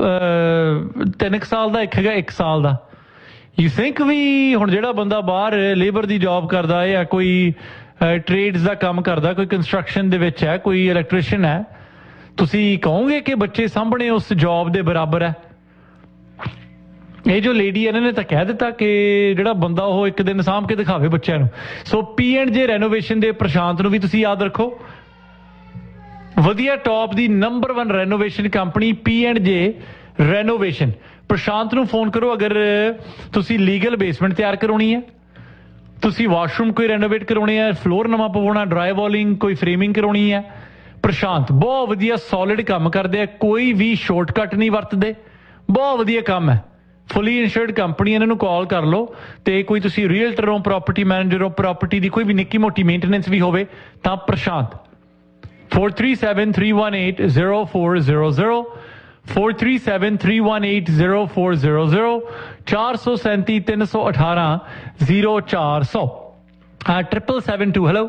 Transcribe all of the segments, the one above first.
3 ਸਾਲ ਦਾ, ਇੱਕ ਹੈਗਾ 1 ਸਾਲ ਦਾ। ਯੂ ਥਿੰਕ ਵੀ ਹੁਣ ਜਿਹੜਾ ਬੰਦਾ ਬਾਹਰ ਲੇਬਰ ਦੀ ਜੌਬ ਕਰਦਾ ਜਾਂ ਕੋਈ ਟ੍ਰੇਡਸ ਦਾ ਕੰਮ ਕਰਦਾ, ਕੋਈ ਕੰਸਟਰਕਸ਼ਨ ਦੇ ਵਿੱਚ ਹੈ, ਕੋਈ ਇਲੈਕਟ੍ਰੀਸ਼ੀਅਨ ਹੈ, ਤੁਸੀਂ ਕਹੋਗੇ ਕਿ ਬੱਚੇ ਸਾਂਭਣੇ ਉਸ ਜੌਬ ਦੇ ਬਰਾਬਰ ਹੈ? ਇਹ ਜੋ ਲੇਡੀ ਇਹਨਾਂ ਨੇ ਤਾਂ ਕਹਿ ਦਿੱਤਾ ਕਿ ਜਿਹੜਾ ਬੰਦਾ ਉਹ ਇੱਕ ਦਿਨ ਸਾਂਭ ਕੇ ਦਿਖਾਵੇ ਬੱਚਿਆਂ ਨੂੰ। ਸੋ P&J ਰੈਨੋਵੇਸ਼ਨ ਦੇ ਪ੍ਰਸ਼ਾਂਤ ਨੂੰ ਵੀ ਤੁਸੀਂ ਯਾਦ ਰੱਖੋ, ਵਧੀਆ ਟੌਪ ਦੀ number 1 renovation company P&J renovation. ਪ੍ਰਸ਼ਾਂਤ ਨੂੰ ਫੋਨ ਕਰੋ ਅਗਰ ਤੁਸੀਂ ਲੀਗਲ ਬੇਸਮੈਂਟ ਤਿਆਰ ਕਰਾਉਣੀ ਹੈ, ਤੁਸੀਂ ਵਾਸ਼ਰੂਮ ਕੋਈ ਰੈਨੋਵੇਟ ਕਰਾਉਣੇ ਹੈ, ਫਲੋਰ ਨਵਾਂ ਪਵਾਉਣਾ, ਡਰਾਈ ਵਾਲਿੰਗ, ਕੋਈ ਫਰੇਮਿੰਗ ਕਰਾਉਣੀ ਹੈ। ਪ੍ਰਸ਼ਾਂਤ ਬਹੁਤ ਵਧੀਆ ਸੋਲਿਡ ਕੰਮ ਕਰਦੇ ਆ, ਕੋਈ ਵੀ ਸ਼ਾਰਟਕਟ ਨਹੀਂ ਵਰਤਦੇ, ਬਹੁਤ ਵਧੀਆ ਕੰਮ ਹੈ। ਫੁੱਲੀ ਇੰਸ਼ੋਰਡ ਕੰਪਨੀ, ਇਹਨਾਂ ਨੂੰ ਕਾਲ ਕਰ ਲਓ। ਤੇ ਕੋਈ ਤੁਸੀਂ ਰੀਅਲਟਰ ਹੋ, ਪ੍ਰਾਪਰਟੀ ਮੈਨੇਜਰ ਹੋ, ਪ੍ਰਾਪਰਟੀ ਦੀ ਕੋਈ ਵੀ ਨਿੱਕੀ ਮੋਟੀ ਮੇਨਟੇਨੈਂਸ ਵੀ ਹੋਵੇ ਤਾਂ ਪ੍ਰਸ਼ਾਂਤ 4373180400 4373180400 437 318 0400 772। ਹੈਲੋ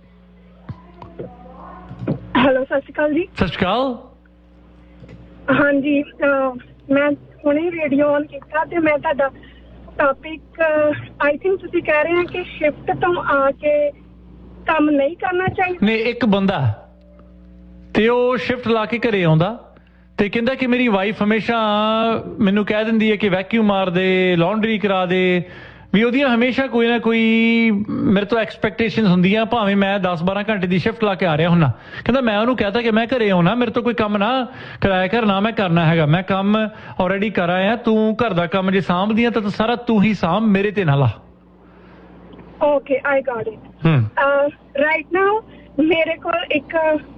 ਹੈਲੋ, ਸਤਿ ਸ਼੍ਰੀ ਅਕਾਲ ਜੀ। ਸਤਿ ਸ਼੍ਰੀ ਅਕਾਲ। ਹਾਂਜੀ, ਮੈਂ ਹੁਣੇ ਰੇਡੀਓ ਔਨ ਕੀਤਾ ਤੇ ਮੈਂ ਤੁਹਾਡਾ ਟੌਪਿਕ ਆਈ ਥਿੰਕ ਤੁਸੀਂ ਕਹਿ ਰਹੇ ਹੋ ਕਿ ਸ਼ਿਫਟ ਤੋਂ ਆ ਕੇ ਕੰਮ ਨਹੀਂ ਕਰਨਾ ਚਾਹੀਦਾ। ਨਹੀਂ, ਇੱਕ ਬੰਦਾ ਤੇ ਉਹ ਸ਼ਿਫਟ ਲਾ ਕੇ ਘਰੇ ਆਉਂਦਾ ਤੇ ਕਹਿੰਦਾ ਕਿ ਮੇਰੀ ਵਾਈਫ ਹਮੇਸ਼ਾ ਮੈਨੂੰ ਕਹਿ ਦਿੰਦੀ ਹੈ ਕਿ ਵੈਕਿਊਮ ਮਾਰ ਦੇ, ਲਾਂਡਰੀ ਕਰਾ ਦੇ, ਵੀ ਉਹਦੀਆਂ ਹਮੇਸ਼ਾ ਕੋਈ ਨਾ ਕੋਈ ਮੇਰੇ ਤੋਂ ਐਕਸਪੈਕਟੇਸ਼ਨਸ ਹੁੰਦੀਆਂ, ਭਾਵੇਂ ਮੈਂ 10-12 ਘੰਟੇ ਦੀ ਸ਼ਿਫਟ ਲਾ ਕੇ ਆ ਰਿਹਾ ਹੁੰਨਾ। ਕਹਿੰਦਾ ਮੈਂ ਉਹਨੂੰ ਕਹਤਾ ਕਿ ਮੈਂ ਘਰੇ ਆਉਣਾ, ਮੇਰੇ ਤੋਂ ਕੋਈ ਕੰਮ ਨਾ ਕਰਾਇਆ ਕਰ, ਨਾ ਮੈਂ ਕਰਨਾ ਹੈਗਾ, ਮੈਂ ਕੰਮ ਆਲਰੇਡੀ ਕਰ ਆਇਆ, ਤੂੰ ਘਰ ਦਾ ਕੰਮ ਜੇ ਸਾਂਭਦੀਆਂ ਤਾਂ ਸਾਰਾ ਤੂੰ ਹੀ ਸਾਂਭ, ਮੇਰੇ ਤੇ ਨਾ ਲਾ। Okay, I got it. Right now ਮੇਰੇ ਕੋਲ ਇੱਕ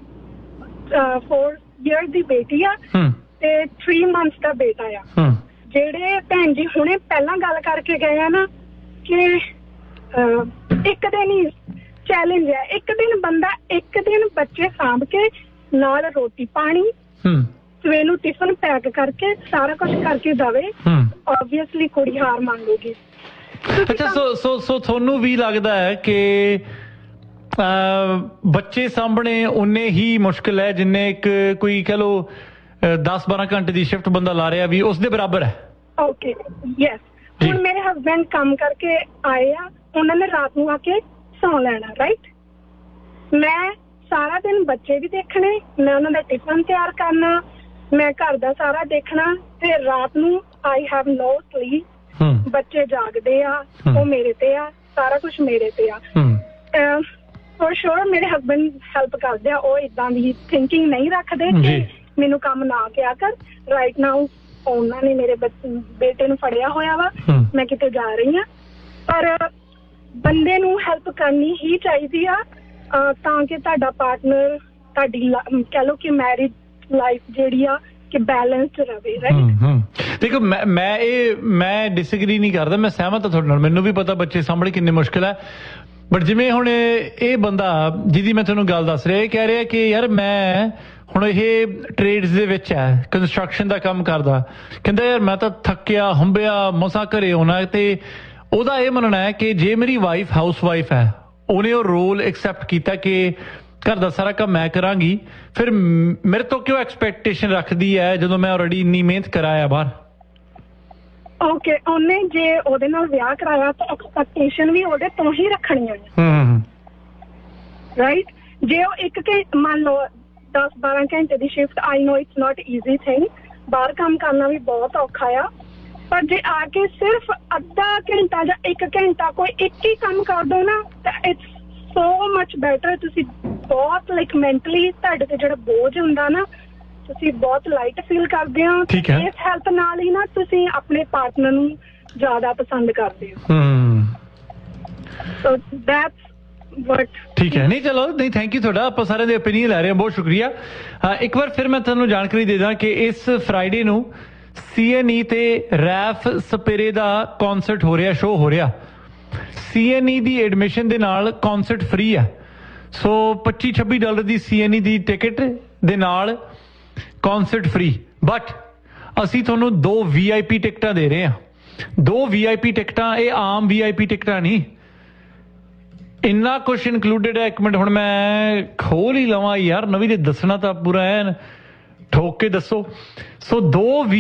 4 years ਦੀ ਬੇਟੀ ਆ ਤੇ 3 months ਦਾ ਬੇਟਾ ਆ। ਜਿਹੜੇ ਭੈਣ ਜੀ ਹੁਣੇ ਪਹਿਲਾਂ ਗੱਲ ਕਰਕੇ ਗਏ ਆ ਨਾ ਕਿ ਇੱਕ ਦਿਨ ਹੀ ਚੈਲੰਜ ਹੈ, ਇੱਕ ਦਿਨ ਬੰਦਾ ਇੱਕ ਦਿਨ ਬੱਚੇ ਸਾਂਭ ਕੇ ਨਾਲ ਰੋਟੀ ਪਾਣੀ ਸਵੇਰ ਨੂੰ ਟਿਫਨ ਪੈਕ ਕਰਕੇ ਸਾਰਾ ਕੁਝ ਕਰਕੇ ਦਵੇ, ਆਬਵੀਅਸਲੀ ਕੁੜੀ ਹਾਰ ਮੰਗੂਗੀ। ਅੱਛਾ, ਸੋ ਤੁਹਾਨੂੰ ਵੀ ਲੱਗਦਾ ਹੈ ਕਿ ਬੱਚੇ ਸਾਂਭਣੇ ਉਨੇ ਹੀ ਮੁਸ਼ਕਿਲ ਹੈ ਜਿੰਨੇ ਇੱਕ ਕੋਈ ਕਹ ਲੋ 10-12 ਘੰਟੇ ਦੀ ਸ਼ਿਫਟ ਬੰਦਾ ਲਾ ਰਿਹਾ ਵੀ ਉਸ ਦੇ ਬਰਾਬਰ ਹੈ? Okay, yes. ਹੁਣ ਮੇਰੇ ਹਸਬੈਂਡ ਕੰਮ ਕਰਕੇ ਆਏ ਆ, ਉਹਨਾਂ ਨੇ ਰਾਤ ਨੂੰ ਆ ਕੇ ਸੌਂ ਲੈਣਾ, ਰਾਈਟ? ਮੈਂ ਸਾਰਾ ਦਿਨ ਬੱਚੇ ਵੀ ਦੇਖਣੇ, ਮੈਂ ਉਹਨਾਂ ਦਾ ਟਿਫਨ ਤਿਆਰ ਕਰਨਾ, ਮੈਂ ਘਰ ਦਾ ਸਾਰਾ ਦੇਖਣਾ ਤੇ ਰਾਤ ਨੂੰ ਆਈ ਹੈਵ ਨੋ ਸਲੀਪ। ਬੱਚੇ ਜਾਗਦੇ ਆ, ਉਹ ਮੇਰੇ ਤੇ ਆ, ਸਾਰਾ ਕੁਝ ਮੇਰੇ ਤੇ ਆ। ਫॉर श्योर ਮੇਰੇ ਹਸਬੈਂਡ ਹੈਲਪ ਕਰਦੇ ਆ, ਉਹ ਇਦਾਂ ਦੀ ਥਿੰਕਿੰਗ ਨਹੀਂ ਰੱਖਦੇ ਕਿ ਮੈਨੂੰ ਕੰਮ ਨਾ ਕਿਹਾ ਕਰ। ਰਾਈਟ ਨਾਓ ਉਹਨਾਂ ਨੇ ਮੇਰੇ ਬੇਟੇ ਨੂੰ ਫੜਿਆ ਹੋਇਆ ਵਾ, ਮੈਂ ਕਿਤੇ ਜਾ ਰਹੀ ਹਾਂ, ਪਰ ਬੰਦੇ ਨੂੰ ਹੈਲਪ ਕਰਨੀ ਹੀ ਚਾਹੀਦੀ ਆ ਤਾਂ ਕਿ ਤੁਹਾਡਾ ਪਾਰਟਨਰ, ਤੁਹਾਡੀ ਕਹਿ ਲਓ ਕਿ ਮੈਰਿਜ ਲਾਈਫ ਜਿਹੜੀ ਆ ਕਿ ਬੈਲੈਂਸਡ ਰਵੇ, ਰਾਈਟ? ਦੇਖੋ, ਮੈਂ ਡਿਸਐਗਰੀ ਨਹੀਂ ਕਰਦਾ, ਮੈਂ ਸਹਿਮਤ ਹਾਂ ਤੁਹਾਡੇ ਨਾਲ, ਮੈਨੂੰ ਵੀ ਪਤਾ ਬੱਚੇ ਸਾਹਮਣੇ ਕਿੰਨੇ ਮੁਸ਼ਕਿਲ ਹੈ। ਬਟ ਜਿਵੇਂ ਹੁਣ ਇਹ ਬੰਦਾ ਜਿਹਦੀ ਮੈਂ ਤੁਹਾਨੂੰ ਗੱਲ ਦੱਸ ਰਿਹਾ, ਇਹ ਕਹਿ ਰਿਹਾ ਕਿ ਯਾਰ ਮੈਂ ਹੁਣ ਇਹ ਟ੍ਰੇਡਸ ਦੇ ਵਿੱਚ ਹੈ, ਕੰਸਟਰਕਸ਼ਨ ਦਾ ਕੰਮ ਕਰਦਾ, ਕਹਿੰਦਾ ਯਾਰ ਮੈਂ ਤਾਂ ਥੱਕਿਆ ਹੰਬਿਆ ਮਸਾਂ ਘਰੇ ਆਉਣਾ। ਤੇ ਉਹਦਾ ਇਹ ਮੰਨਣਾ ਹੈ ਕਿ ਜੇ ਮੇਰੀ ਵਾਈਫ ਹਾਊਸ ਵਾਈਫ ਹੈ, ਉਹਨੇ ਉਹ ਰੋਲ ਐਕਸੈਪਟ ਕੀਤਾ ਕਿ ਘਰ ਦਾ ਸਾਰਾ ਕੰਮ ਮੈਂ ਕਰਾਂਗੀ, ਫਿਰ ਮੇਰੇ ਤੋਂ ਕਿਉਂ ਐਕਸਪੈਕਟੇਸ਼ਨ ਰੱਖਦੀ ਹੈ ਜਦੋਂ ਮੈਂ ਆਲਰੇਡੀ ਇੰਨੀ ਮਿਹਨਤ ਕਰਾਇਆ ਬਾਹਰ? ਓਕੇ, ਉਹਨੇ ਜੇ ਉਹਦੇ ਨਾਲ ਵਿਆਹ ਕਰਾਇਆ ਤਾਂ ਐਕਸਪੈਕਟੇਸ਼ਨ ਵੀ ਉਹਦੇ ਤੋਂ ਹੀ ਰੱਖਣੀਆਂ, ਰਾਈਟ? ਜੇ ਉਹ ਇੱਕ ਮੰਨ ਲਓ 10-12 ਘੰਟੇ ਦੀ shift, I no it's not easy thing, ਬਾਹਰ ਕੰਮ ਕਰਨਾ ਵੀ ਬਹੁਤ ਔਖਾ ਆ, ਪਰ ਜੇ ਆ ਕੇ ਸਿਰਫ ਅੱਧਾ ਘੰਟਾ ਜਾਂ 1 ਘੰਟਾ ਕੋਈ ਇੱਕ ਹੀ ਕੰਮ ਕਰ ਦੋ ਨਾ ਤਾਂ ਇਟਸ ਸੋ ਮਚ ਬੈਟਰ। ਤੁਸੀਂ ਬਹੁਤ ਲਾਈਕ ਮੈਂਟਲੀ ਤੁਹਾਡੇ ਤੇ ਜਿਹੜਾ ਬੋਝ ਹੁੰਦਾ ਨਾ, ਤੁਸੀਂ ਬਹੁਤ ਲਾਈਟ ਫੀਲ ਕਰਦੇ ਹੋ। ਇਸ ਹੈਲਪ ਨਾਲ ਹੀ ਨਾ ਤੁਸੀਂ ਆਪਣੇ ਪਾਰਟਨਰ ਨੂੰ ਜ਼ਿਆਦਾ ਪਸੰਦ ਕਰਦੇ ਹੋ। ਸੋ ਦੈਟਸ ਵਟ। ਠੀਕ ਹੈ, ਨਹੀਂ ਚਲੋ, ਨਹੀਂ ਥੈਂਕ ਯੂ ਤੁਹਾਡਾ, ਆਪਾਂ ਸਾਰਿਆਂ ਦੇ ਓਪੀਨੀਅਨ ਲੈ ਰਹੇ ਹਾਂ, ਬਹੁਤ ਸ਼ੁਕਰੀਆ। ਇੱਕ ਵਾਰ ਫਿਰ ਮੈਂ ਤੁਹਾਨੂੰ ਜਾਣਕਾਰੀ ਦੇ ਦਾਂ ਕਿ ਇਸ ਫਰਾਈਡੇ ਨੂੰ CNE ਤੇ ਰੈਫ ਸਪੇਰੇ ਦਾ ਕੌਨਸਰਟ ਹੋ ਰਿਹਾ, ਸ਼ੋਅ ਹੋ ਰਿਹਾ। CNE ਦੀ ਐਡਮਿਸ਼ਨ ਦੇ ਨਾਲ ਕੌਨਸਰਟ ਫ੍ਰੀ ਆ, ਸੋ $25-26 ਦੀ CNE ਦੀ ਟਿਕਟ ਦੇ ਨਾਲ ਕੌਨਸਰਟ ਫ੍ਰੀ। ਬਟ ਅਸੀਂ ਤੁਹਾਨੂੰ 2 VIP ਟਿਕਟਾਂ ਦੇ ਰਹੇ ਹਾਂ। 2 VIP ਟਿਕਟਾਂ, ਇਹ ਆਮ VIP ਟਿਕਟਾਂ ਨਹੀਂ, ਇੰਨਾ ਕੁਛ ਇਨਕਲੂਡਡ ਹੈ। ਇੱਕ ਮਿੰਟ ਹੁਣ ਮੈਂ ਖੋਲ ਹੀ ਲਵਾਂ ਯਾਰ, ਨਵੀਂ ਦੇ ਦੱਸਣਾ ਤਾਂ ਪੂਰਾ ਐਨ ਠੋਕ ਕੇ ਦੱਸੋ। ਸੋ 2